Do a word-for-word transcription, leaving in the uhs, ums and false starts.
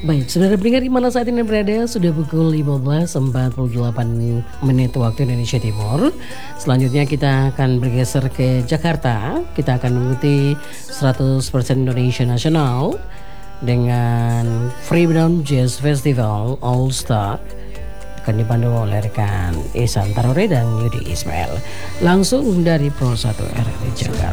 Baik, saudara pendengar di mana saat ini berada, sudah pukul lima belas empat puluh delapan menit waktu Indonesia Timur. Selanjutnya kita akan bergeser ke Jakarta. Kita akan mengikuti seratus persen Indonesia Nasional dengan Freedom Jazz Festival All Star. Akan dipandu oleh rekan Ihsan Tarore dan Yudi Ismail. Langsung dari Pro satu R R I Jakarta.